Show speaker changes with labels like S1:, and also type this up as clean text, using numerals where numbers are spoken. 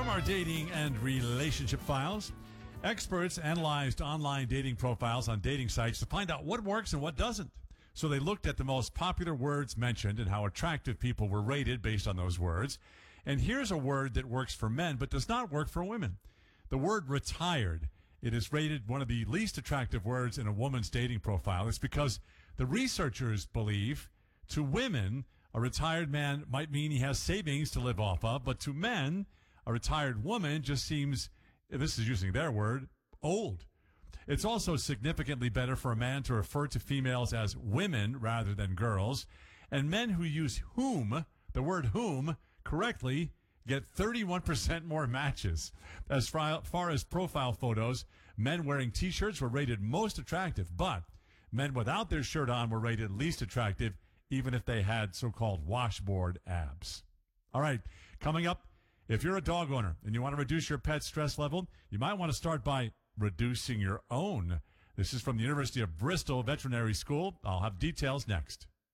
S1: our dating and relationship files, experts analyzed online dating profiles on dating sites to find out what works and what doesn't. So they looked at the most popular words mentioned and how attractive people were rated based on those words. And here's a word that works for men but does not work for women. The word retired. It is rated one of the least attractive words in a woman's dating profile. It's because the researchers believe to women, a retired man might mean he has savings to live off of, but to men, a retired woman just seems, this is using their word, old. It's also significantly better for a man to refer to females as women rather than girls. And men who use whom, the word whom, correctly get 31% more matches. As far as profile photos, men wearing t-shirts were rated most attractive, but men without their shirt on were rated least attractive, even if they had so-called washboard abs. All right, coming up, if you're a dog owner and you want to reduce your pet's stress level, you might want to start by reducing your own. This is from the University of Bristol Veterinary School. I'll have details next.